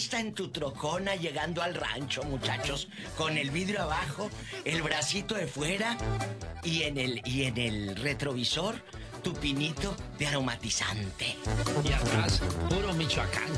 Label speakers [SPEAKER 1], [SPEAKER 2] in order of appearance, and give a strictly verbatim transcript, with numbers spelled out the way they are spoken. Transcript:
[SPEAKER 1] lista en tu trocona llegando al rancho, muchachos, con el vidrio abajo, el bracito de fuera y en el, y en el retrovisor tu pinito de aromatizante.
[SPEAKER 2] Y atrás, puro Michoacán.